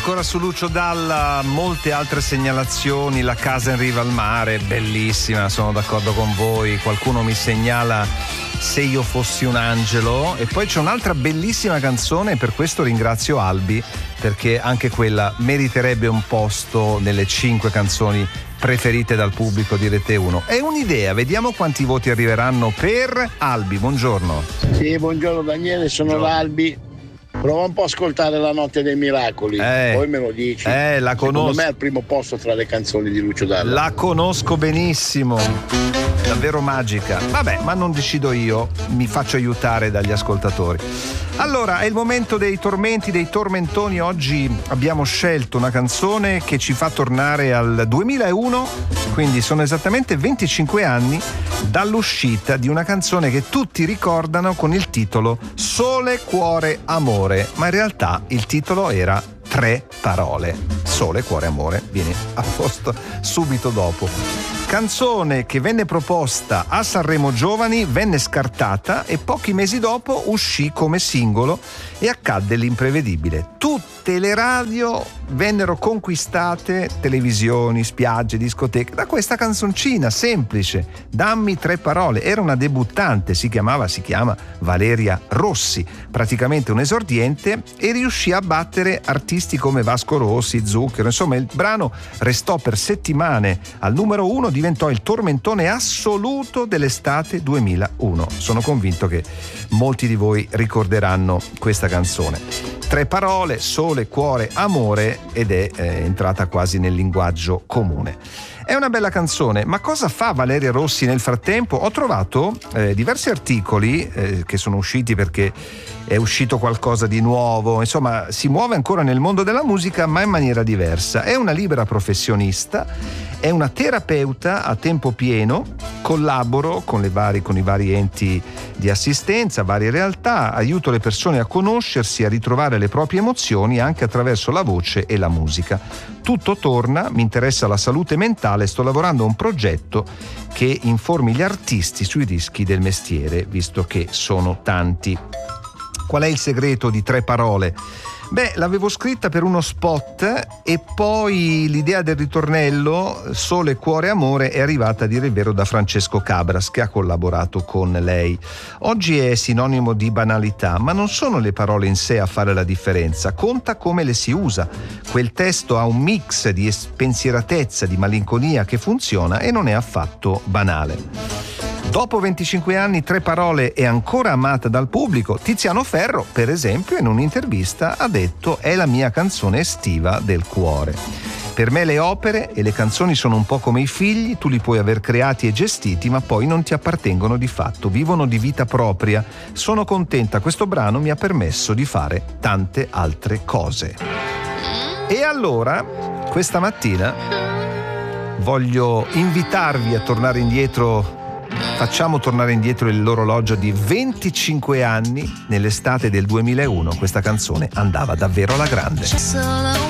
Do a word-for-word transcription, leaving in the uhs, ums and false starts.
Ancora su Lucio Dalla, molte altre segnalazioni. La casa in riva al mare, bellissima, sono d'accordo con voi. Qualcuno mi segnala Se io fossi un angelo, e poi c'è un'altra bellissima canzone, e per questo ringrazio Albi, perché anche quella meriterebbe un posto nelle cinque canzoni preferite dal pubblico di Rete uno. È un'idea, vediamo quanti voti arriveranno per Albi. Buongiorno. Sì, buongiorno Daniele, sono Buongiorno. l'Albi. Prova un po' a ascoltare La notte dei miracoli, eh, poi me lo dici. Eh, la conosco. Secondo me è al primo posto tra le canzoni di Lucio Dalla. La conosco benissimo, davvero magica. Vabbè, ma non decido io, mi faccio aiutare dagli ascoltatori. Allora, è il momento dei tormenti, dei tormentoni. Oggi abbiamo scelto una canzone che ci fa tornare al duemilauno, quindi sono esattamente venticinque anni dall'uscita di una canzone che tutti ricordano con il titolo Sole, cuore, amore, ma in realtà il titolo era Tre parole. Sole, cuore, amore, viene a posto subito dopo. Canzone che venne proposta a Sanremo Giovani, venne scartata e pochi mesi dopo uscì come singolo e accadde l'imprevedibile. Tutte le radio vennero conquistate, televisioni, spiagge, discoteche, da questa canzoncina semplice, Dammi tre parole. Era una debuttante, si chiamava, si chiama Valeria Rossi, praticamente un esordiente, e riuscì a battere artisti come Vasco Rossi, Zucchero. Insomma, il brano restò per settimane al numero uno, diventò il tormentone assoluto dell'estate duemilauno. Sono convinto che molti di voi ricorderanno questa canzone. Tre parole, sole, cuore, amore, ed è eh, entrata quasi nel linguaggio comune. È una bella canzone, ma cosa fa Valeria Rossi nel frattempo? Ho trovato eh, diversi articoli eh, che sono usciti perché è uscito qualcosa di nuovo, insomma si muove ancora nel mondo della musica ma in maniera diversa. È una libera professionista, è una terapeuta a tempo pieno, collaboro con, le vari, con i vari enti di assistenza, varie realtà, aiuto le persone a conoscersi, a ritrovare le proprie emozioni anche attraverso la voce e la musica. Tutto torna, mi interessa la salute mentale, sto lavorando a un progetto che informi gli artisti sui rischi del mestiere, visto che sono tanti. Qual è il segreto di Tre parole? Beh, l'avevo scritta per uno spot e poi l'idea del ritornello Sole, cuore, amore è arrivata, a dire il vero, da Francesco Cabras, che ha collaborato con lei. Oggi è sinonimo di banalità, ma non sono le parole in sé a fare la differenza, conta come le si usa. Quel testo ha un mix di spensieratezza, di malinconia che funziona e non è affatto banale. Dopo venticinque anni, Tre parole è ancora amata dal pubblico. Tiziano Ferro, per esempio, in un'intervista ha detto: è la mia canzone estiva del cuore. Per me le opere e le canzoni sono un po' come i figli, tu li puoi aver creati e gestiti, ma poi non ti appartengono di fatto, vivono di vita propria. Sono contenta, questo brano mi ha permesso di fare tante altre cose. E allora, questa mattina voglio invitarvi a tornare indietro. Facciamo tornare indietro l'orologio di venticinque anni. Nell'estate del duemilauno questa canzone andava davvero alla grande.